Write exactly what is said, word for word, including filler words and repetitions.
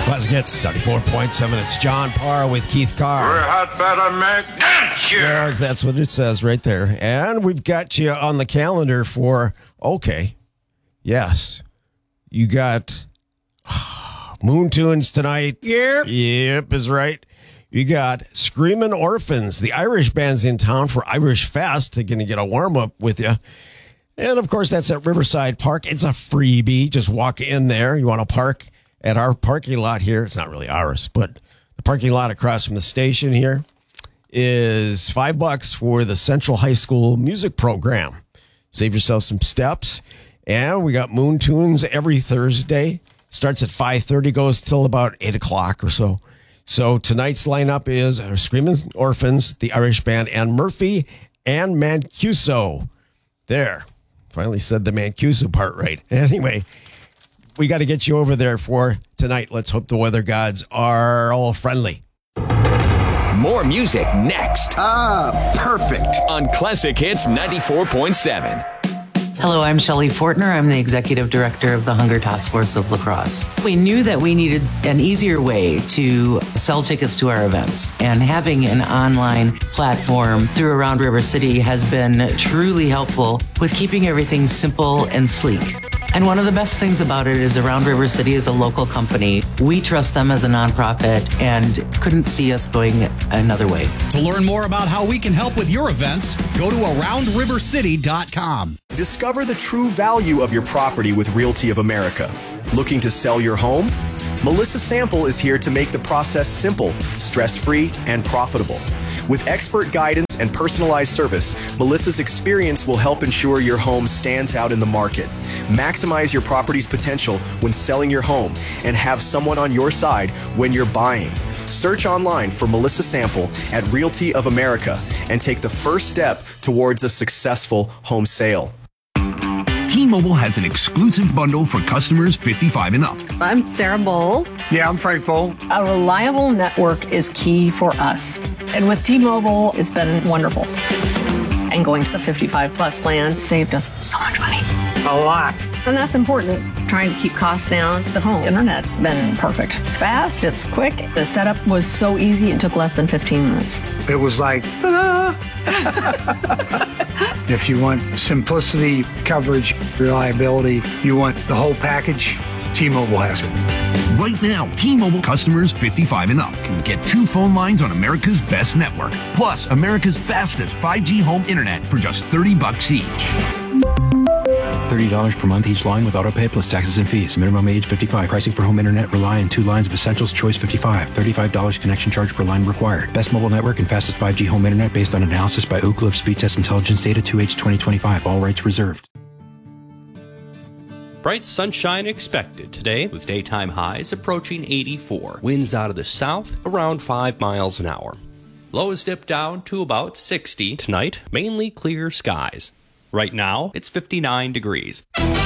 Classic Hits, ninety-four point seven. It's John Parr with Keith Carr. We had better make dance here. Yes, that's what it says right there. And we've got you on the calendar for, okay, yes, you got Moon Tunes tonight. Yep. Yep, is right. You got Screaming Orphans. The Irish band's in town for Irish Fest. They're going to get a warm-up with you. And, of course, that's at Riverside Park. It's a freebie. Just walk in there. You want to park at our parking lot here. It's not really ours, but the parking lot across from the station here is five bucks for the Central High School music program. Save yourself some steps. And we got Moon Tunes every Thursday. Starts at five thirty, goes till about eight o'clock or so. So tonight's lineup is Screaming Orphans, the Irish band, and Murphy and Mancuso. There. Finally said the Mancuso part right. Anyway, we got to get you over there for tonight. Let's hope the weather gods are all friendly. More music next. Ah, perfect. On Classic Hits ninety-four point seven. Hello, I'm Shelley Fortner. I'm the Executive Director of the Hunger Task Force of La Crosse. We knew that we needed an easier way to sell tickets to our events, and having an online platform through Around River City has been truly helpful with keeping everything simple and sleek. And one of the best things about it is Around River City is a local company. We trust them as a nonprofit and couldn't see us going another way. To learn more about how we can help with your events, go to around river city dot com. Discover the true value of your property with Realty of America. Looking to sell your home? Melissa Sample is here to make the process simple, stress-free, and profitable. With expert guidance and personalized service, Melissa's experience will help ensure your home stands out in the market. Maximize your property's potential when selling your home and have someone on your side when you're buying. Search online for Melissa Sample at Realty of America and take the first step towards a successful home sale. T-Mobile has an exclusive bundle for customers fifty-five and up. I'm Sarah Bowl. Yeah, I'm Frank Bowl. A reliable network is key for us. And with T-Mobile, it's been wonderful. And going to the fifty-five plus plan saved us so much money. A lot. And that's important. Trying to keep costs down. The home internet's been perfect. It's fast, it's quick. The setup was so easy, it took less than fifteen minutes. It was like, ta-da! If you want simplicity, coverage, reliability, you want the whole package, T-Mobile has it. Right now, T-Mobile customers fifty-five and up can get two phone lines on America's best network, plus America's fastest five G home internet for just thirty bucks each. thirty dollars per month each line with autopay plus taxes and fees. Minimum age fifty-five. Pricing for home internet rely on two lines of Essentials Choice fifty-five. thirty-five dollars connection charge per line required. Best mobile network and fastest five G home internet based on analysis by Ookla of Speed Test Intelligence Data two H twenty twenty-five. All rights reserved. Bright sunshine expected today with daytime highs approaching eighty-four. Winds out of the south around five miles an hour. Lows dip down to about sixty tonight. Mainly clear skies. Right now, it's fifty-nine degrees.